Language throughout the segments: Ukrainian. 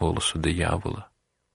голосу диявола.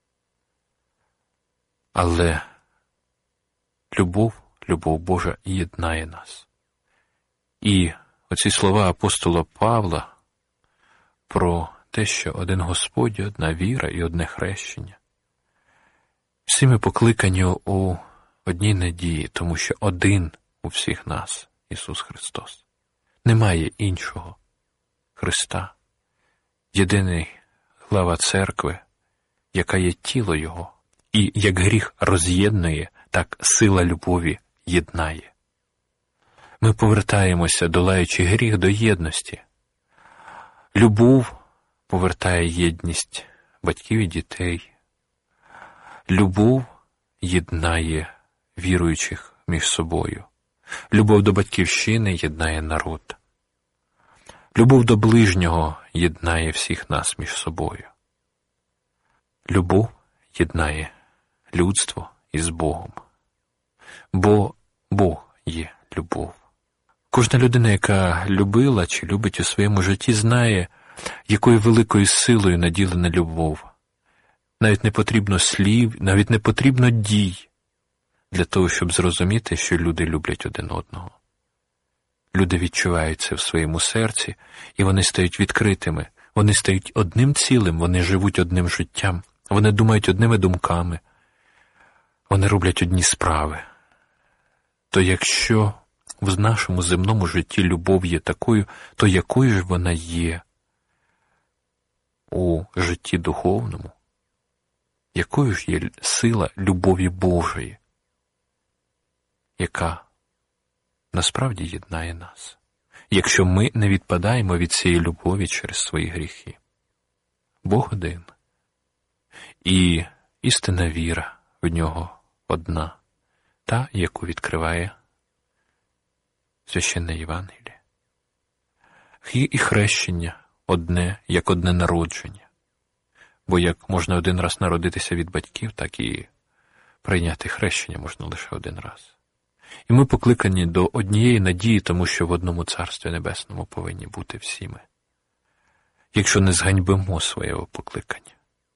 Але любов Божа єднає нас. І оці слова апостола Павла про те, що один Господь, одна віра і одне хрещення. Всі ми покликані у одній надії, тому що один у всіх нас – Ісус Христос. Немає іншого Христа. Єдиний глава церкви, яка є тіло Його. І як гріх роз'єднує, так сила любові єднає. Ми повертаємося, долаючи гріх, до єдності. Любов повертає єдність батьків і дітей. Любов єднає віруючих між собою. Любов до батьківщини єднає народ. Любов до ближнього єднає всіх нас між собою. Любов єднає людство із Богом. Бо Бог є любов. Кожна людина, яка любила чи любить у своєму житті, знає, якою великою силою наділена любов. Навіть не потрібно слів, навіть не потрібно дій для того, щоб зрозуміти, що люди люблять один одного. Люди відчувають це в своєму серці, і вони стають відкритими. Вони стають одним цілим, вони живуть одним життям, вони думають одними думками, вони роблять одні справи. То якщо в нашому земному житті любов є такою, то якою ж вона є у житті духовному? Якою ж є сила любові Божої, яка насправді єднає нас, якщо ми не відпадаємо від цієї любові через свої гріхи? Бог один. І істинна віра в Нього одна, та, яку відкриває Священне Євангеліє. І хрещення одне, як одне народження. Бо як можна один раз народитися від батьків, так і прийняти хрещення можна лише один раз. І ми покликані до однієї надії, тому що в одному Царстві Небесному повинні бути всі ми, якщо не зганьбимо свого покликання.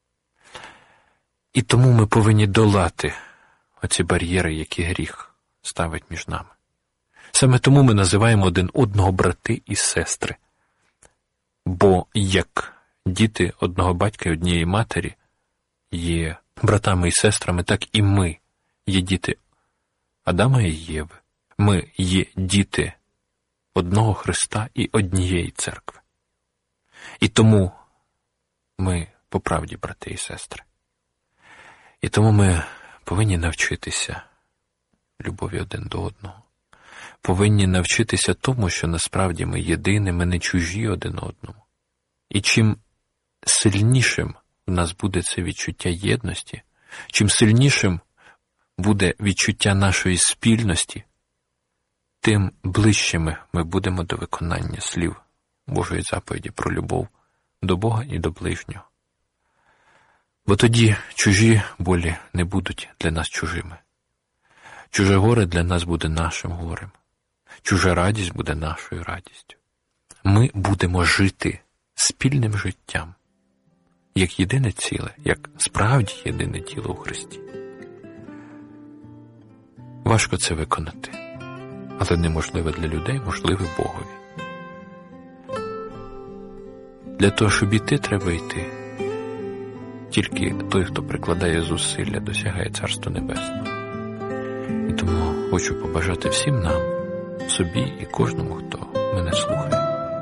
І тому ми повинні долати оці бар'єри, які гріх ставить між нами. Саме тому ми називаємо один одного брати і сестри. Бо як діти одного батька і однієї матері є братами і сестрами, так і ми є діти Адама і Єви. Ми є діти одного Христа і однієї церкви. І тому ми по правді брати і сестри. І тому ми повинні навчитися любові один до одного. Повинні навчитися тому, що насправді ми єдині, ми не чужі один одному. І чим сильнішим в нас буде це відчуття єдності, чим сильнішим буде відчуття нашої спільності, тим ближчими ми будемо до виконання слів Божої заповіді про любов до Бога і до ближнього. Бо тоді чужі болі не будуть для нас чужими. Чуже горе для нас буде нашим горем. Чужа радість буде нашою радістю. Ми будемо жити спільним життям, як єдине ціле, як справді єдине тіло у Христі. Важко це виконати, але неможливе для людей, можливе Богові. Для того, щоб іти, треба йти. Тільки той, хто прикладає зусилля, досягає Царства Небесного. І тому хочу побажати всім нам, собі і кожному, хто мене слухає,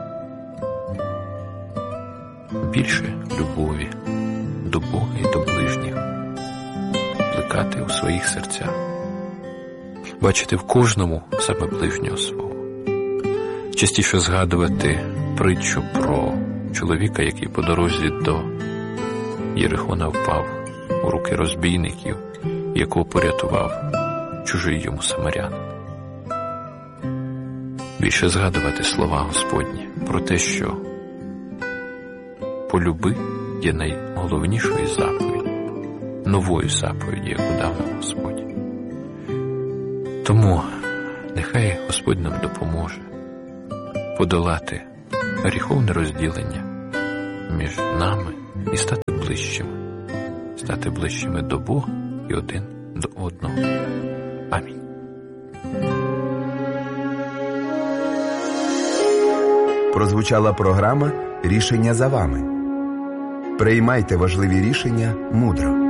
більше любові до Бога і до ближніх, плекати у своїх серцях, бачити в кожному саме ближнього свого, частіше згадувати притчу про чоловіка, який по дорозі до Єрихона впав у руки розбійників, якого порятував чужий йому самарянин. Більше згадувати слова Господні про те, що полюби є найголовнішою заповіддю, новою заповіддю, яку дав нам Господь. Тому нехай Господь нам допоможе подолати гріховне розділення між нами і стати ближче стати ближчими до Бога і один до одного. Амінь. Прозвучала програма «Рішення за вами». Приймайте важливі рішення мудро.